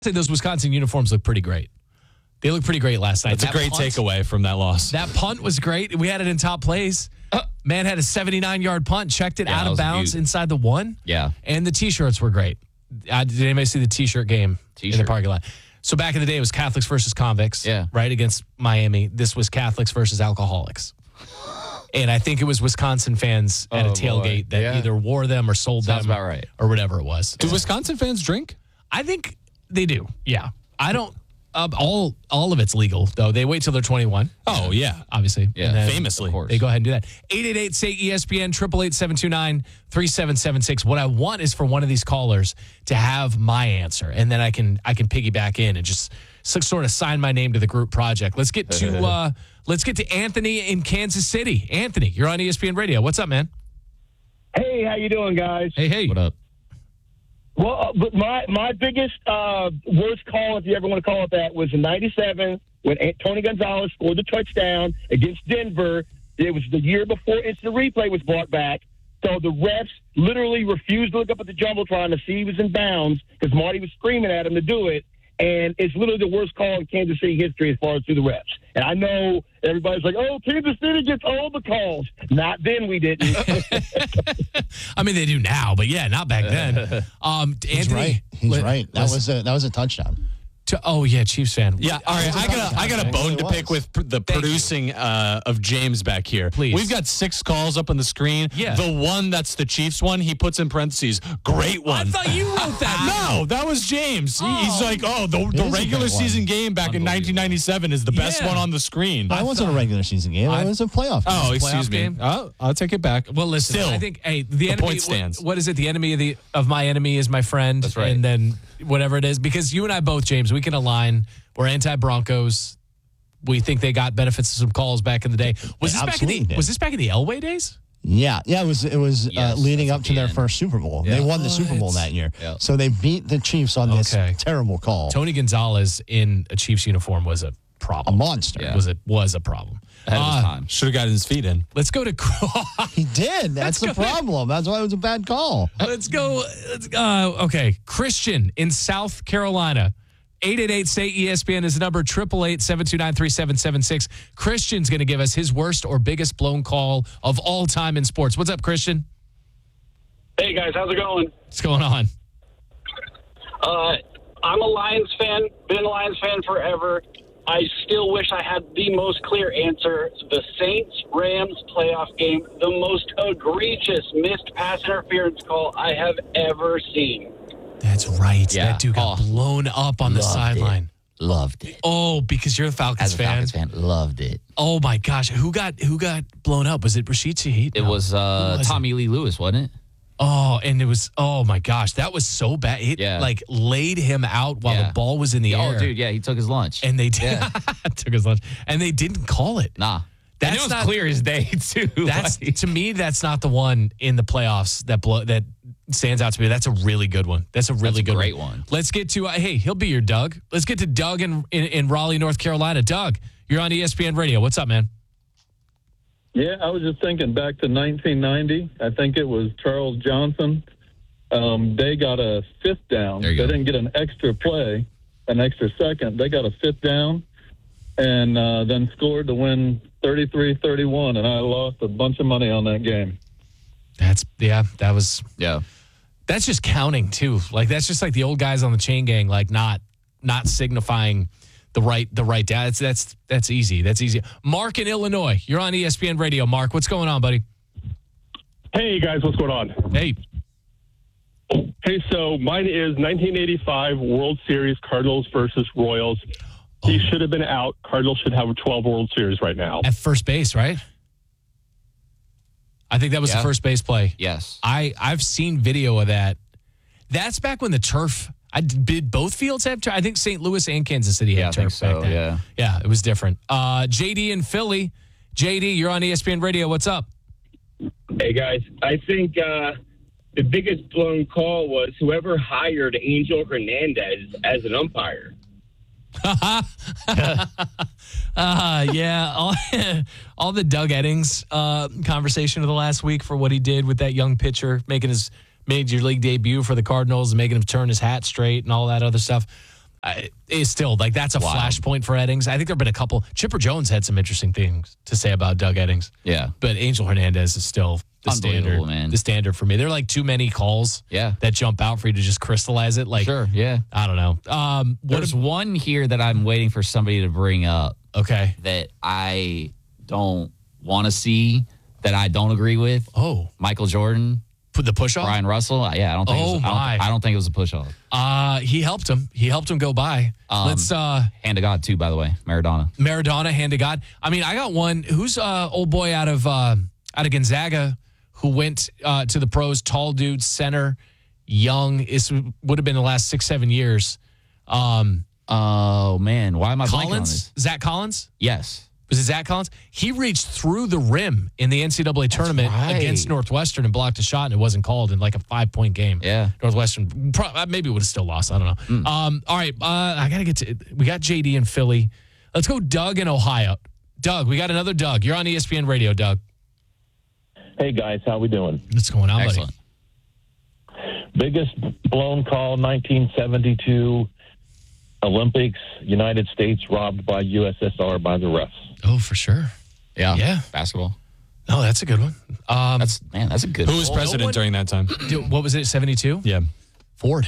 say those Wisconsin uniforms look pretty great. They look pretty great last night. That's a great takeaway from that loss. That punt was great. We had it in top place. Man had a 79-yard punt, checked it out of bounds inside the one. Yeah. And the T-shirts were great. Did anybody see the T-shirt game in the parking lot? So back in the day, it was Catholics versus convicts, right, against Miami. This was Catholics versus alcoholics. And I think it was Wisconsin fans at a tailgate that either wore them or sold them about right. or whatever it was. Do Wisconsin fans drink? I think they do, yeah. I don't. All of it's legal, though. They wait till they're 21. Oh, yeah. Obviously. Yeah, famously. Of course. They go ahead and do that. 888-SAY-ESPN, 888-729-3776. What I want is for one of these callers to have my answer, and then I can piggyback in and just sort of sign my name to the group project. Let's get to Anthony in Kansas City. Anthony, you're on ESPN Radio. What's up, man? Hey, how you doing, guys? Hey. What up? Well, but my biggest worst call, if you ever want to call it that, was in '97 when Tony Gonzalez scored the touchdown against Denver. It was the year before instant replay was brought back. So the refs literally refused to look up at the Jumbotron to see he was in bounds because Marty was screaming at him to do it. And it's literally the worst call in Kansas City history as far as through the refs. And I know everybody's like, oh, Kansas City gets all the calls. Not then, we didn't. I mean, they do now, but yeah, not back then. He's Anthony, right. He's right. That was a touchdown. Chiefs fan. Yeah, all right. I got a bone to pick with the producing of James back here. Please. We've got 6 calls up on the screen. Yeah. The one that's the Chiefs one, he puts in parentheses, great one. I thought you wrote that. No, that was James. He's like, the regular season game back in 1997 is the best one on the screen. That wasn't a regular season game. It was a playoff game. Oh, excuse me. Game? Oh, I'll take it back. Well, listen, Still, I think, the enemy, point stands. What is it? The enemy of my enemy is my friend. That's right. And then whatever it is, because you and I both, James, we can align. We're anti-Broncos. We think they got benefits of some calls back in the day. Was this back in the Elway days? Yeah. It was leading up to their end. first Super Bowl. Yeah. They won the Super Bowl that year. Yeah. So they beat the Chiefs on this terrible call. Tony Gonzalez in a Chiefs uniform was a problem. A monster. Yeah. Was a problem. Ahead of his time. Should have gotten his feet in. Let's go to He did. That's the problem. That's why it was a bad call. Let's go. Okay. Christian in South Carolina. 888-SAY-ESPN is the number, 888-729-3776. Christian's going to give us his worst or biggest blown call of all time in sports. What's up, Christian? Hey, guys. How's it going? What's going on? I'm a Lions fan, been a Lions fan forever. I still wish I had the most clear answer. The Saints-Rams playoff game, the most egregious missed pass interference call I have ever seen. That's right. Yeah. That dude got blown up on the sideline. Loved it. Oh, because you're a Falcons As a fan. Falcons fan, loved it. Oh my gosh, who got blown up? Was it Rashid Shaheed? It was Tommy Lee Lewis, wasn't it? Oh, and it was. Oh my gosh, that was so bad. It laid him out while the ball was in the air. Oh, dude, yeah, he took his lunch. And they did. Took his lunch, and they didn't call it. Nah. That's and it was not clear as day too. That's to me. That's not the one in the playoffs that stands out to me. That's a really good one. That's a great one. Let's get to hey, he'll be your Doug. Let's get to Doug in Raleigh, North Carolina. Doug, you're on ESPN Radio. What's up, man? Yeah, I was just thinking back to 1990. I think it was Charles Johnson. They got a 5th down. They didn't get an extra play, an extra second. They got a 5th down and then scored to win 33-31, and I lost a bunch of money on that game. That was. Yeah. That's just counting, too. Like, that's just like the old guys on the chain gang, like not signifying the right down. That's easy. That's easy. Mark in Illinois, you're on ESPN Radio. Mark, what's going on, buddy? Hey, guys. What's going on? Hey. Hey, so mine is 1985 World Series Cardinals versus Royals. He should have been out. Cardinals should have a 12 World Series right now. At first base, right? I think that was the first base play. Yes. I've seen video of that. That's back when the turf. Did both fields have turf? I think St. Louis and Kansas City had turf back then. Yeah, it was different. JD in Philly. JD, you're on ESPN Radio. What's up? Hey, guys. I think the biggest blown call was whoever hired Angel Hernandez as an umpire. All the Doug Eddings conversation of the last week for what he did with that young pitcher, making his major league debut for the Cardinals and making him turn his hat straight and all that other stuff. is still like that's a flashpoint for Eddings. I think there have been a couple. Chipper Jones had some interesting things to say about Doug Eddings. Yeah, but Angel Hernandez is still the standard, man. The standard for me. There are like too many calls. That jump out for you to just crystallize it. Like, sure, yeah. I don't know. There's one here that I'm waiting for somebody to bring up. Okay, that I don't want to see. That I don't agree with. Oh, Michael Jordan. Put the push off? Brian Russell. Yeah, I don't think I don't think it was a push off. He helped him. He helped him go by. Let's hand to God too, by the way. Maradona, hand to God. I mean, I got one. Who's old boy out of Gonzaga who went to the pros, tall dude, center, young. It would have been the last 6-7 years. Oh man, why am I blanking on this? Zach Collins? Yes. Was it Zach Collins? He reached through the rim in the NCAA tournament against Northwestern and blocked a shot, and it wasn't called in like a 5-point game. Yeah. Northwestern maybe would have still lost. I don't know. All right. I got to get to – we got JD in Philly. Let's go Doug in Ohio. Doug, we got another Doug. You're on ESPN Radio, Doug. Hey, guys. How we doing? What's going on, Excellent. buddy? Biggest blown call, 1972 Olympics, United States robbed by USSR by the refs. Oh, for sure. Yeah. Basketball. Oh, that's a good one. That's a good one. Who was president during that time? What was it, 72? Yeah. Ford,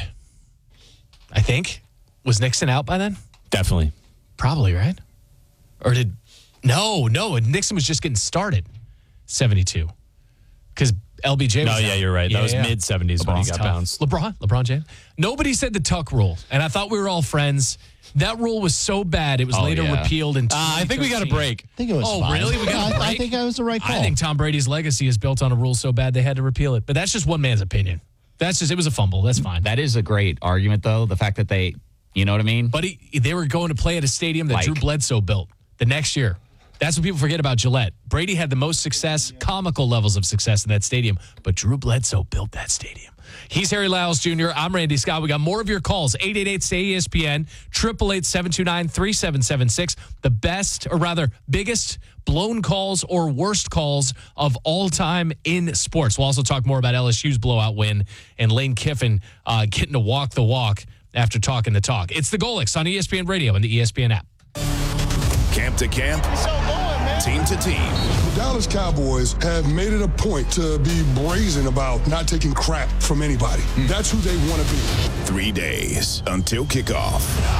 I think. Was Nixon out by then? Definitely. Probably, right? Or No, Nixon was just getting started, 72. Because LBJ was you're right. That was mid-70s when he got bounced. LeBron James. Nobody said the Tuck rule, and I thought we were all friends. That rule was so bad, it was later repealed in 2013. I think we got a break. I think it was fine. Really? We got a break? I think that was the right call. I think Tom Brady's legacy is built on a rule so bad they had to repeal it. But that's just one man's opinion. It was a fumble. That's fine. That is a great argument, though. The fact that you know what I mean? But they were going to play at a stadium that Drew Bledsoe built the next year. That's what people forget about Gillette. Brady had the most success, comical levels of success in that stadium, but Drew Bledsoe built that stadium. He's Harry Lyles Jr. I'm Randy Scott. We got more of your calls. 888-SAY-ESPN, 888-729-3776. The best, or rather, biggest blown calls or worst calls of all time in sports. We'll also talk more about LSU's blowout win and Lane Kiffin getting to walk the walk after talking the talk. It's the Golics on ESPN Radio and the ESPN app. Camp to camp, team to team. The Dallas Cowboys have made it a point to be brazen about not taking crap from anybody. That's who they want to be. 3 days until kickoff.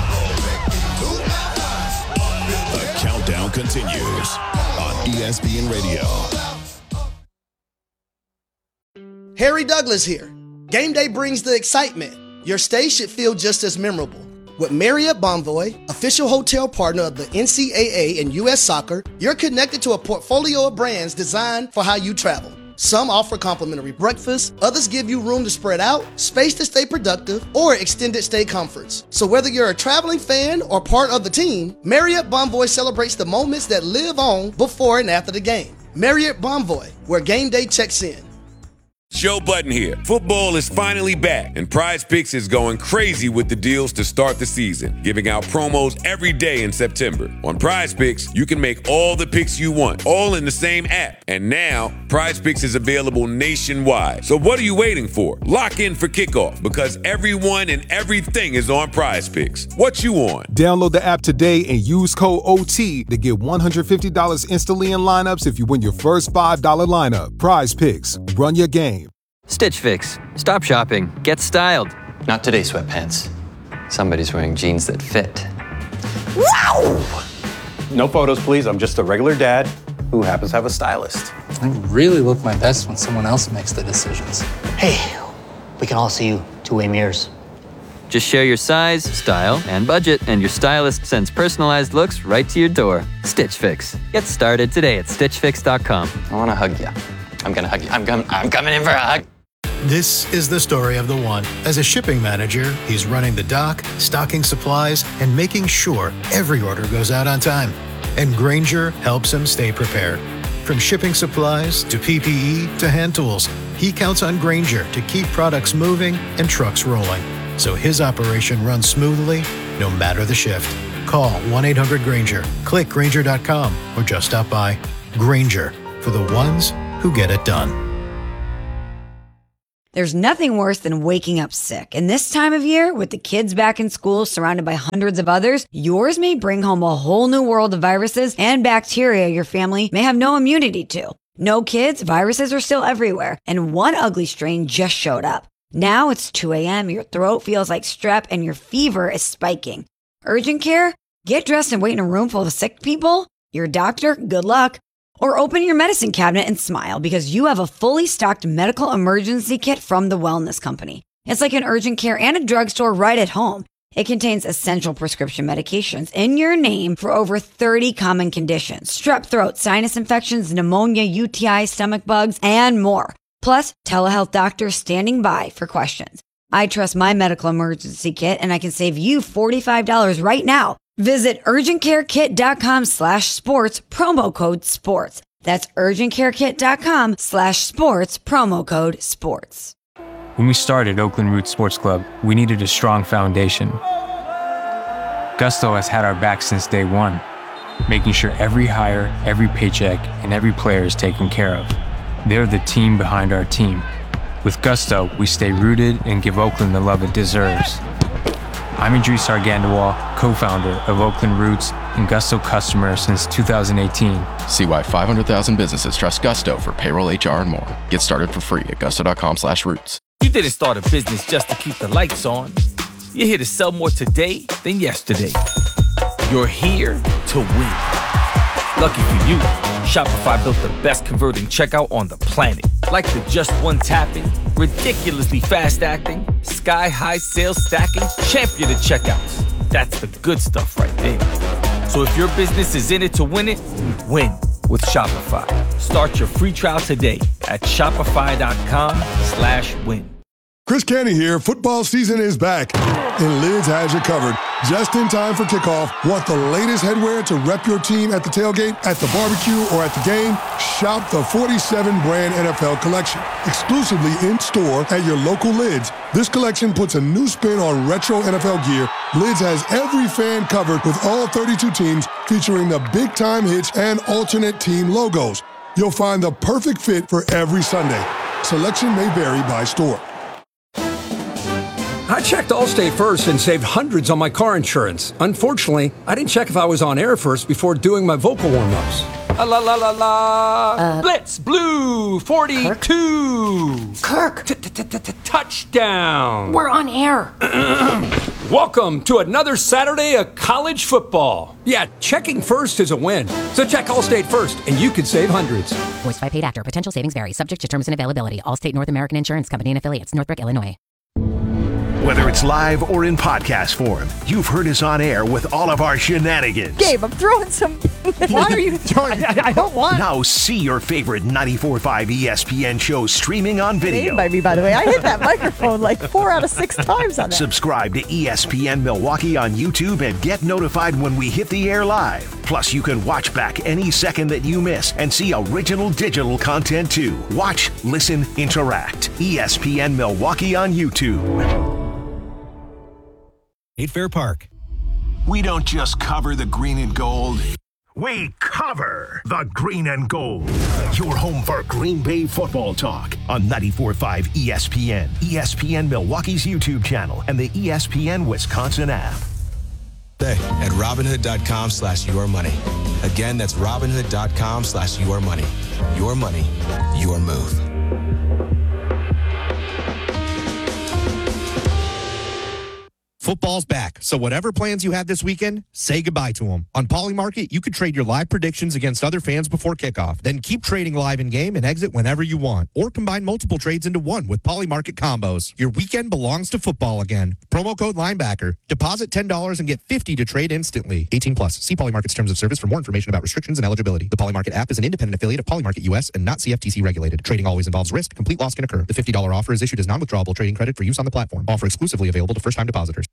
The countdown continues on ESPN Radio. Harry Douglas here. Game day brings the excitement. Your stay should feel just as memorable. With Marriott Bonvoy, official hotel partner of the NCAA and U.S. Soccer, you're connected to a portfolio of brands designed for how you travel. Some offer complimentary breakfast, others give you room to spread out, space to stay productive, or extended stay comforts. So whether you're a traveling fan or part of the team, Marriott Bonvoy celebrates the moments that live on before and after the game. Marriott Bonvoy, where game day checks in. Joe Budden here. Football is finally back, and Prize Picks is going crazy with the deals to start the season, giving out promos every day in September. On Prize Picks, you can make all the picks you want, all in the same app. And now, Prize Picks is available nationwide. So what are you waiting for? Lock in for kickoff, because everyone and everything is on Prize Picks. What you on? Download the app today and use code OT to get $150 instantly in lineups if you win your first $5 lineup. Prize Picks. Run your game. Stitch Fix. Stop shopping. Get styled. Not today, sweatpants. Somebody's wearing jeans that fit. Wow! No photos, please. I'm just a regular dad who happens to have a stylist. I really look my best when someone else makes the decisions. Hey, we can all see you two-way mirrors. Just share your size, style, and budget, and your stylist sends personalized looks right to your door. Stitch Fix. Get started today at StitchFix.com. I want to hug you. I'm going to hug you. I'm coming in for a hug. This is the story of the one. As a shipping manager, he's running the dock, stocking supplies, and making sure every order goes out on time. And Grainger helps him stay prepared. From shipping supplies to PPE to hand tools, he counts on Grainger to keep products moving and trucks rolling, so his operation runs smoothly no matter the shift. Call 1-800-GRAINGER, click Grainger.com, or just stop by. Grainger, for the ones who get it done. There's nothing worse than waking up sick. And this time of year, with the kids back in school surrounded by hundreds of others, yours may bring home a whole new world of viruses and bacteria your family may have no immunity to. No kids, viruses are still everywhere, and one ugly strain just showed up. Now it's 2 a.m., your throat feels like strep, and your fever is spiking. Urgent care? Get dressed and wait in a room full of sick people? Your doctor? Good luck. Or open your medicine cabinet and smile because you have a fully stocked medical emergency kit from the Wellness Company. It's like an urgent care and a drugstore right at home. It contains essential prescription medications in your name for over 30 common conditions: strep throat, sinus infections, pneumonia, UTI, stomach bugs, and more. Plus, telehealth doctors standing by for questions. I trust my medical emergency kit, and I can save you $45 right now. Visit urgentcarekit.com/sports, promo code sports. That's urgentcarekit.com/sports, promo code sports. When we started Oakland Roots Sports Club, we needed a strong foundation. Gusto has had our back since day one, making sure every hire, every paycheck, and every player is taken care of. They're the team behind our team. With Gusto, we stay rooted and give Oakland the love it deserves. I'm Idris Argandawal, co-founder of Oakland Roots and Gusto customer since 2018. See why 500,000 businesses trust Gusto for payroll, HR, and more. Get started for free at gusto.com/roots. You didn't start a business just to keep the lights on. You're here to sell more today than yesterday. You're here to win. Lucky for you, Shopify built the best converting checkout on the planet. Like the just one tapping, ridiculously fast acting, sky-high sales stacking, champion of checkouts. That's the good stuff right there. So if your business is in it to win it, win with Shopify. Start your free trial today at shopify.com/win. Chris Canty here. Football season is back, and Lids has you covered. Just in time for kickoff. Want the latest headwear to rep your team at the tailgate, at the barbecue, or at the game? Shop the 47 brand NFL collection, exclusively in store at your local Lids. This collection puts a new spin on retro NFL gear. Lids has every fan covered with all 32 teams, featuring the big time hits and alternate team logos. You'll find the perfect fit for every Sunday. Selection may vary by store. I checked Allstate first and saved hundreds on my car insurance. Unfortunately, I didn't check if I was on air first before doing my vocal warm-ups. La la la la. Blitz Blue 42. Kirk. Touchdown. We're on air. Welcome to another Saturday of college football. Yeah, checking first is a win. So check Allstate first, and you could save hundreds. Voiced by paid actor. Potential savings vary. Subject to terms and availability. Allstate North American Insurance Company and affiliates. Northbrook, Illinois. Whether it's live or in podcast form, you've heard us on air with all of our shenanigans. Gabe, I'm throwing some... Why are you throwing... I don't want... Now see your favorite 94.5 ESPN shows streaming on video. By me, by the way. I hit that microphone like 4 out of 6 times on that. Subscribe to ESPN Milwaukee on YouTube and get notified when we hit the air live. Plus, you can watch back any second that you miss and see original digital content too. Watch, listen, interact. ESPN Milwaukee on YouTube. Fair Park. We don't just cover the green and gold. We cover the green and gold. Your home for Green Bay football talk on 94.5 ESPN, ESPN Milwaukee's YouTube channel, and the ESPN Wisconsin app. At Robinhood.com/yourmoney. Again, that's Robinhood.com/yourmoney. Your money, your move. Football's back, so whatever plans you had this weekend, say goodbye to them. On Polymarket, you can trade your live predictions against other fans before kickoff. Then keep trading live in-game and exit whenever you want. Or combine multiple trades into one with Polymarket combos. Your weekend belongs to football again. Promo code Linebacker. Deposit $10 and get $50 to trade instantly. 18+. See Polymarket's terms of service for more information about restrictions and eligibility. The Polymarket app is an independent affiliate of Polymarket US and not CFTC regulated. Trading always involves risk. Complete loss can occur. The $50 offer is issued as non-withdrawable trading credit for use on the platform. Offer exclusively available to first-time depositors.